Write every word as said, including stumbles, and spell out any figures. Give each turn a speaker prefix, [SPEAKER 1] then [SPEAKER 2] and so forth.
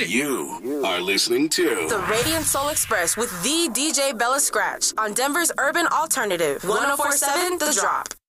[SPEAKER 1] it.
[SPEAKER 2] You are listening to
[SPEAKER 3] The Radiant Soul Express with the D J Bella Scratch on Denver's Urban Alternative. one oh four point seven The Drop.